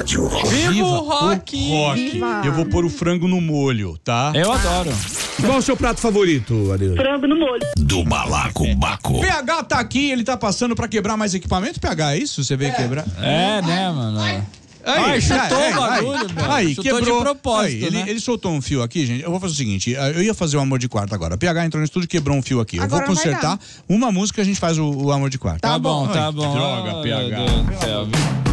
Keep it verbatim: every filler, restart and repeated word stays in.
rádio. Viva o rock! rock. Viva. Eu vou pôr o frango no molho, tá? Eu adoro. Qual o seu prato favorito, Ariel? Frango no molho. Do Balacobaco. P H tá aqui, ele tá passando pra quebrar mais equipamento, P H, é isso? Você veio quebrar? É, né, mano? Aí, Ai, chutou aí, o bagulho, aí, velho. aí, Chutou quebrou. de propósito, Aí, ele, né? ele soltou um fio aqui, gente. Eu vou fazer o seguinte: eu ia fazer o amor de quarto agora. P H entrou no estúdio e quebrou um fio aqui. Agora eu não vou vai consertar uma música, a gente faz o, o amor de quarto. Tá bom, tá Ai, bom. droga, Ai, P H. meu Deus do céu, viu?